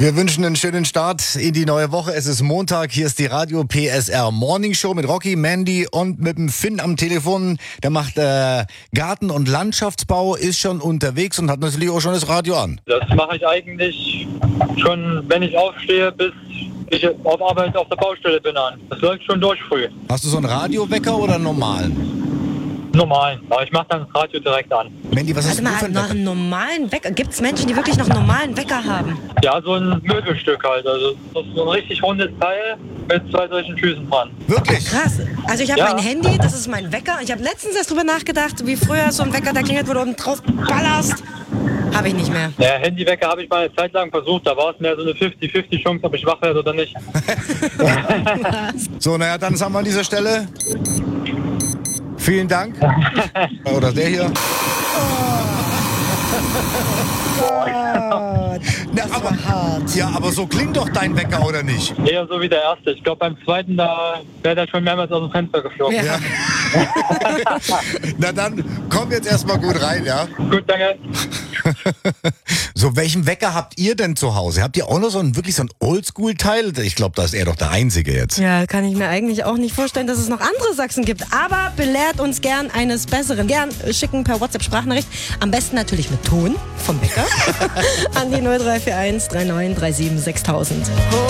Wir wünschen einen schönen Start in die neue Woche. Es ist Montag, hier ist die Radio PSR Morning Show mit Rocky, Mandy und mit dem Finn am Telefon. Der macht Garten- und Landschaftsbau, ist schon unterwegs und hat natürlich auch schon das Radio an. Das mache ich eigentlich schon, wenn ich aufstehe, bis ich auf Arbeit auf der Baustelle bin an. Das läuft schon durch früh. Hast du so einen Radiowecker oder einen normalen? Normal, aber ich mache dann das Radio direkt an. Mandy, was hast Warte du mal, für einen noch Wecker? einen normalen Wecker? Gibt es Menschen, die wirklich noch einen normalen Wecker haben? Ja, so ein Möbelstück halt. Also das ist so ein richtig rundes Teil mit 2 solchen Füßen dran. Wirklich? Krass. Also ich habe Ja. mein Handy, das ist mein Wecker. Ich habe letztens erst drüber nachgedacht, wie früher so ein Wecker, der klingelt, wo du oben drauf ballerst. Habe ich nicht mehr. Der Handywecker habe ich mal eine Zeit lang versucht. Da war es mehr so eine 50-50 Chance, ob ich wach werde oder nicht. So, naja, dann sagen wir an dieser Stelle. Vielen Dank. Oder der hier. Na, aber, hart. ja, aber so klingt doch dein Wecker, oder nicht? Eher so wie der erste. Ich glaube, beim zweiten, da wäre der schon mehrmals aus dem Fenster geflogen. Ja. Na dann, komm jetzt erstmal gut rein, ja? Gut, danke. So, welchen Wecker habt ihr denn zu Hause? Habt ihr auch noch so ein Oldschool-Teil? Ich glaube, da ist er doch der Einzige jetzt. Ja, kann ich mir eigentlich auch nicht vorstellen, dass es noch andere Sachsen gibt. Aber belehrt uns gern eines Besseren. Gern schicken per WhatsApp-Sprachnachricht. Am besten natürlich mit Ton vom Wecker an die 0341 3937 6000.